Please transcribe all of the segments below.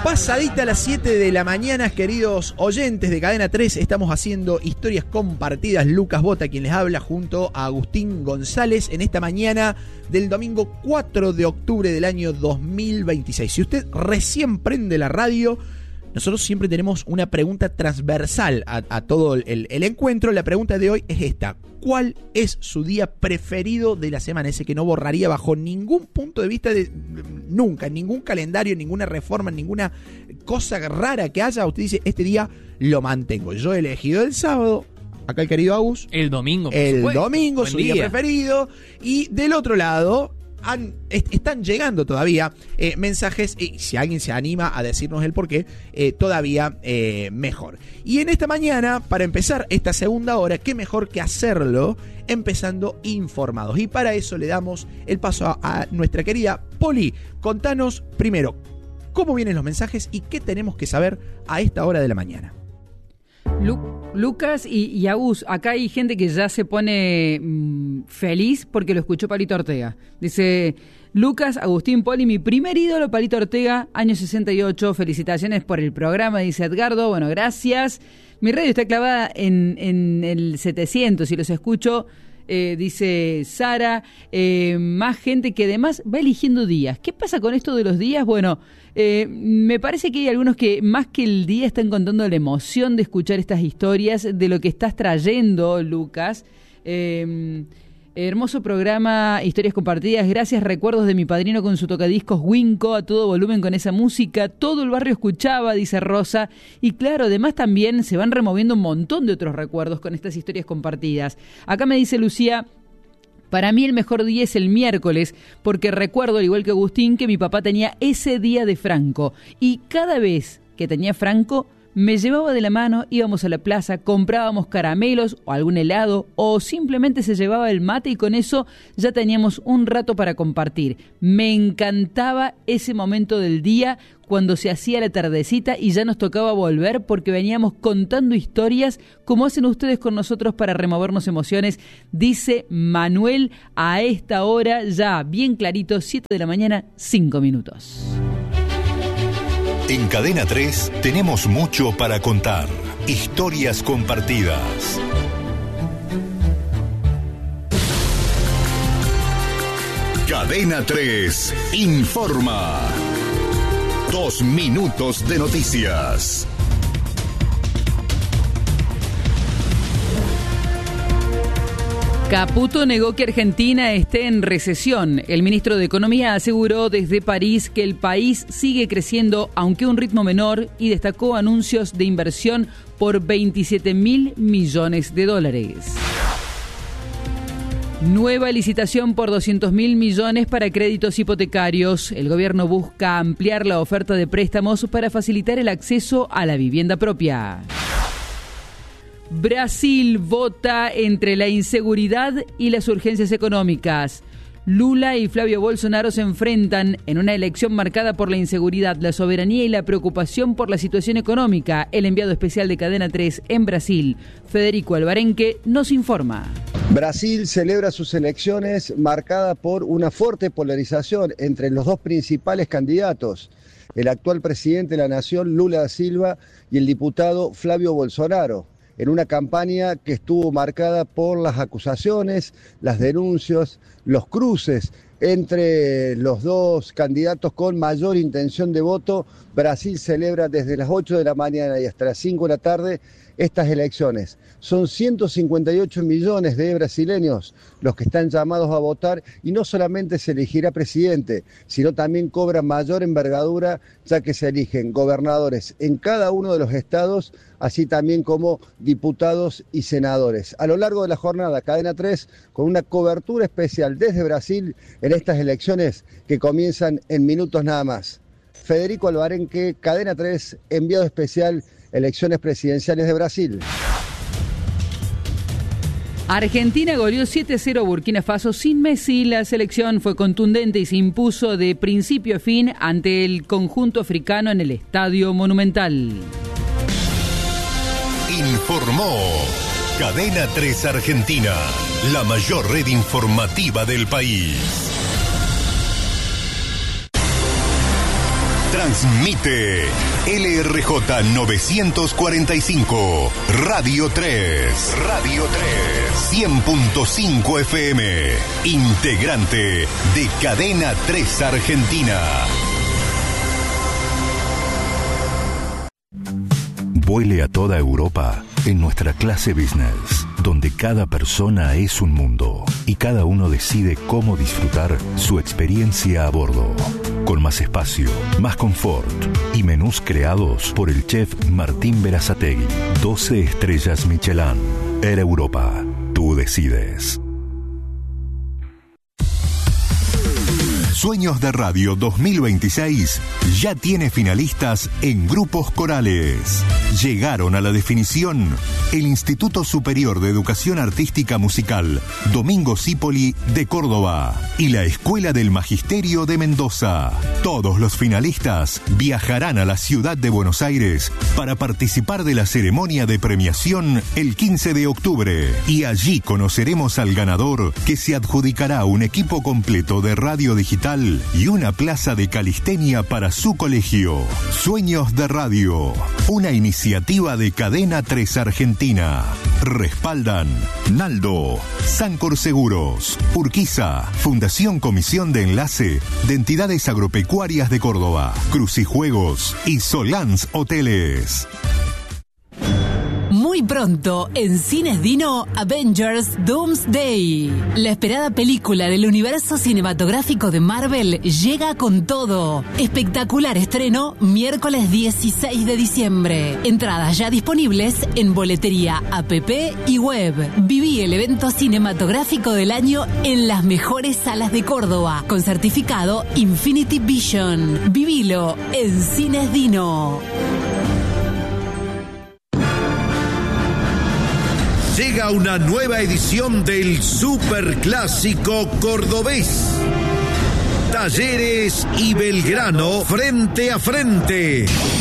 Pasadita a las 7 de la mañana, queridos oyentes de Cadena 3, estamos haciendo historias compartidas. Lucas Bota, quien les habla, junto a Agustín González, en esta mañana del domingo 4 de octubre del año 2026. Si usted recién prende la radio, nosotros siempre tenemos una pregunta transversal a todo el encuentro. La pregunta de hoy es esta: ¿cuál es su día preferido de la semana? Ese que no borraría bajo ningún punto de vista, nunca, en ningún calendario, en ninguna reforma, en ninguna cosa rara que haya. Usted dice, este día lo mantengo. Yo he elegido el sábado. Acá el querido Agus. El domingo, por El supuesto. domingo, Buen su día preferido. Y del otro lado, están llegando todavía mensajes, y si alguien se anima a decirnos el porqué, todavía mejor. Y en esta mañana, para empezar esta segunda hora, qué mejor que hacerlo empezando informados. Y para eso le damos el paso a nuestra querida Poli. Contanos primero cómo vienen los mensajes y qué tenemos que saber a esta hora de la mañana. Lucas y Agus, acá hay gente que ya se pone feliz porque lo escuchó Palito Ortega. Dice: Lucas, Agustín, Poli, mi primer ídolo, Palito Ortega, año 68. Felicitaciones por el programa, dice Edgardo. Bueno, gracias. Mi radio está clavada en el 700 y los escucho. Dice Sara, más gente que además va eligiendo días. ¿Qué pasa con esto de los días? Bueno, me parece que hay algunos que más que el día están contando la emoción de escuchar estas historias, de lo que estás trayendo, Lucas. Hermoso programa, historias compartidas, gracias, recuerdos de mi padrino con su tocadiscos Winco a todo volumen con esa música, todo el barrio escuchaba, dice Rosa, y claro, además también se van removiendo un montón de otros recuerdos con estas historias compartidas. Acá me dice Lucía: para mí el mejor día es el miércoles, porque recuerdo, al igual que Agustín, que mi papá tenía ese día de Franco, y cada vez que tenía Franco, me llevaba de la mano, íbamos a la plaza, comprábamos caramelos o algún helado, o simplemente se llevaba el mate y con eso ya teníamos un rato para compartir. Me encantaba ese momento del día cuando se hacía la tardecita y ya nos tocaba volver porque veníamos contando historias como hacen ustedes con nosotros para removernos emociones, dice Manuel a esta hora, ya bien clarito, 7 de la mañana, 5 minutos. En Cadena 3 tenemos mucho para contar. Historias compartidas. Cadena 3 informa. 2 minutos de noticias. Caputo negó que Argentina esté en recesión. El ministro de Economía aseguró desde París que el país sigue creciendo, aunque a un ritmo menor, y destacó anuncios de inversión por 27.000 millones de dólares. Nueva licitación por 200.000 millones para créditos hipotecarios. El gobierno busca ampliar la oferta de préstamos para facilitar el acceso a la vivienda propia. Brasil vota entre la inseguridad y las urgencias económicas. Lula y Flavio Bolsonaro se enfrentan en una elección marcada por la inseguridad, la soberanía y la preocupación por la situación económica. El enviado especial de Cadena 3 en Brasil, Federico Alvarenque, nos informa. Brasil celebra sus elecciones marcada por una fuerte polarización entre los dos principales candidatos, el actual presidente de la nación, Lula da Silva, y el diputado Flavio Bolsonaro, en una campaña que estuvo marcada por las acusaciones, las denuncias, los cruces entre los dos candidatos con mayor intención de voto. Brasil celebra desde las 8 de la mañana y hasta las 5 de la tarde estas elecciones. Son 158 millones de brasileños los que están llamados a votar, y no solamente se elegirá presidente, sino también cobra mayor envergadura, ya que se eligen gobernadores en cada uno de los estados, así también como diputados y senadores. A lo largo de la jornada, Cadena 3, con una cobertura especial desde Brasil en estas elecciones que comienzan en minutos nada más. Federico Alvarenque, Cadena 3, enviado especial, elecciones presidenciales de Brasil. Argentina goleó 7-0 a Burkina Faso sin Messi. La selección fue contundente y se impuso de principio a fin ante el conjunto africano en el Estadio Monumental. Informó Cadena 3 Argentina, la mayor red informativa del país. Transmite LRJ 945, Radio 3, 100.5 FM, integrante de Cadena 3 Argentina. Vuele a toda Europa en nuestra clase business, donde cada persona es un mundo y cada uno decide cómo disfrutar su experiencia a bordo. Con más espacio, más confort y menús creados por el chef Martín Berazategui. 12 estrellas Michelin. Air Europa. Tú decides. Sueños de Radio 2026 ya tiene finalistas en grupos corales. Llegaron a la definición el Instituto Superior de Educación Artística Musical Domingo Cipolli de Córdoba y la Escuela del Magisterio de Mendoza. Todos los finalistas viajarán a la ciudad de Buenos Aires para participar de la ceremonia de premiación el 15 de octubre. Y allí conoceremos al ganador, que se adjudicará un equipo completo de radio digital y una plaza de calistenia para su colegio. Sueños de Radio, una iniciativa de Cadena 3 Argentina. Respaldan Naldo, Sancor Seguros, Urquiza, Fundación Comisión de Enlace de Entidades Agropecuarias de Córdoba, Crucijuegos y Solans Hoteles. Muy pronto, en Cines Dino, Avengers Doomsday. La esperada película del universo cinematográfico de Marvel llega con todo. Espectacular estreno, miércoles 16 de diciembre. Entradas ya disponibles en boletería, app y web. Viví el evento cinematográfico del año en las mejores salas de Córdoba, con certificado Infinity Vision. Vivilo en Cines Dino. Llega una nueva edición del Superclásico Cordobés. Talleres y Belgrano frente a frente.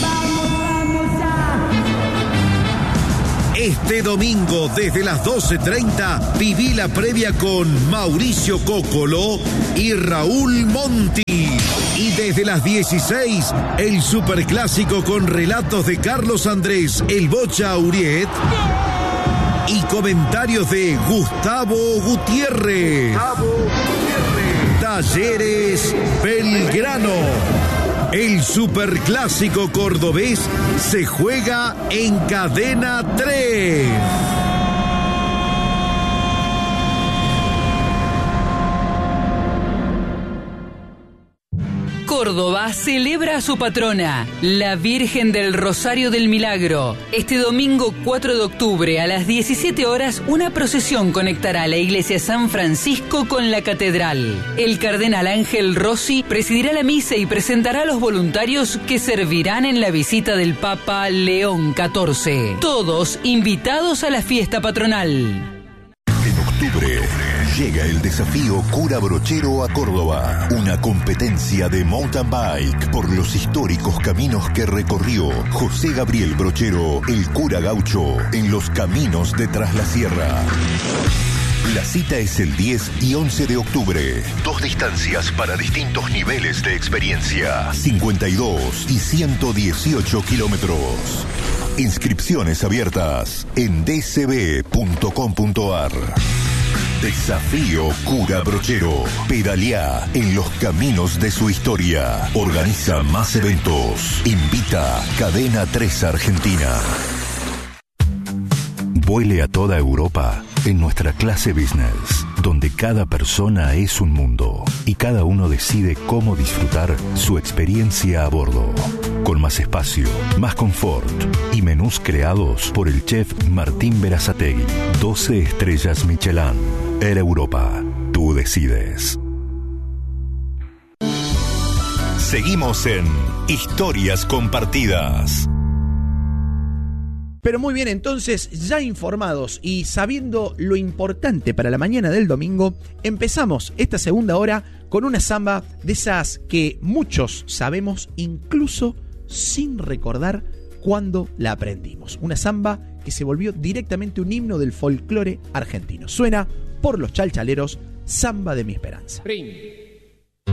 Este domingo desde las 12:30 viví la previa con Mauricio Cóccolo y Raúl Monti. Y desde las 16 el Superclásico con relatos de Carlos Andrés El Bocha Uriet y comentarios de Gustavo Gutiérrez. Talleres Belgrano. El Superclásico Cordobés se juega en Cadena 3. Córdoba celebra a su patrona, la Virgen del Rosario del Milagro. Este domingo 4 de octubre a las 17 horas, una procesión conectará la iglesia San Francisco con la catedral. El cardenal Ángel Rossi presidirá la misa y presentará a los voluntarios que servirán en la visita del Papa León XIV. Todos invitados a la fiesta patronal. En octubre llega el desafío Cura Brochero a Córdoba, una competencia de mountain bike por los históricos caminos que recorrió José Gabriel Brochero, el cura gaucho, en los caminos de Tras la Sierra. La cita es el 10 y 11 de octubre. 2 distancias para distintos niveles de experiencia. 52 y 118 kilómetros. Inscripciones abiertas en dcb.com.ar. Desafío Cura Brochero. Pedaleá en los caminos de su historia. Organiza más eventos. Invita Cadena 3 Argentina. Vuele a toda Europa en nuestra clase business, donde cada persona es un mundo y cada uno decide cómo disfrutar su experiencia a bordo. Con más espacio, más confort y menús creados por el chef Martín Berazategui. 12 estrellas Michelin. Air Europa. Tú decides. Seguimos en Historias Compartidas. Pero muy bien, entonces, ya informados y sabiendo lo importante para la mañana del domingo, empezamos esta segunda hora con una samba de esas que muchos sabemos, incluso sin recordar cuándo la aprendimos. Una samba que se volvió directamente un himno del folclore argentino. Suena por los Chalchaleros, Samba de mi Esperanza. Ring.